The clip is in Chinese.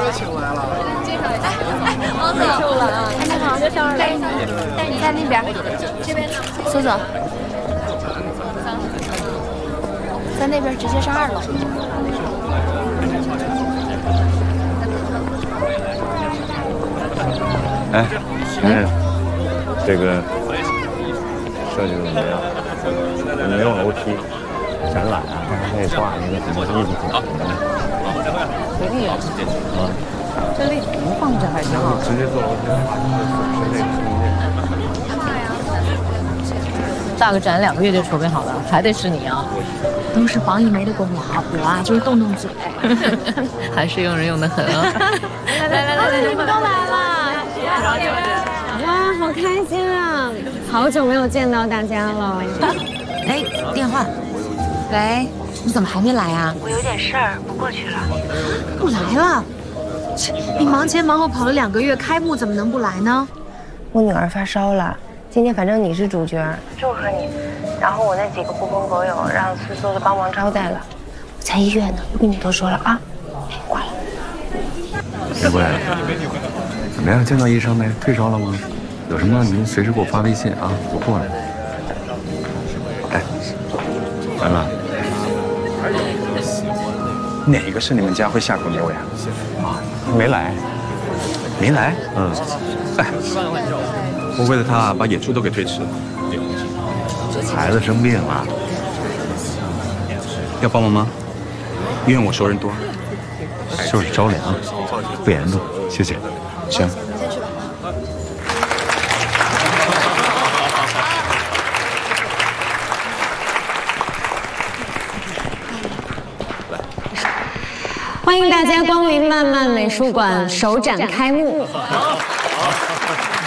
王总，你好，这上来带你在那边，这边苏总，在那边直接上2楼。 哎，先生，这个设计怎么样？没有楼梯，展览啊，可以挂那个什么艺术品什么的。 可以啊。这立屏放着还挺好。 直接做楼梯，是那个。 大个展2个月就筹备好了，还得是你啊。 都是黄一梅的功劳，我啊就是动动嘴。 还是用人用得很啊！来， 你们都来了，哇，好开心啊！好久没有见到大家了。 哎，电话。喂，你怎么还没来啊？我有点事儿，不过去了。不来了？你忙前忙后跑了2个月，开幕怎么能不来呢？ 我女儿发烧了，今天反正你是主角，祝贺你。然后我那几个狐朋狗友让思苏的帮忙招待了，我在医院呢，不跟你多说了啊。哎，挂了。 别过来了，怎么样？见到医生没？退烧了吗？有什么您随时给我发微信啊，我过来。哎，完了，哪个是你们家会下口牛呀？啊，没来，没来。嗯，哎，我为了他把演出都给推迟了。孩子生病了，要帮忙吗？医院我熟人多，就是着凉，不严重，谢谢。行。先去吧。 欢迎大家光临漫漫美术馆首展开幕。